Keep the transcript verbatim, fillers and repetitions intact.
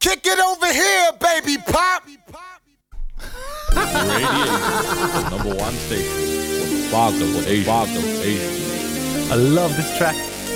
Kick it over here, baby pop. Radio, the number one station for Vago Asian. Vago Asian. I love this track.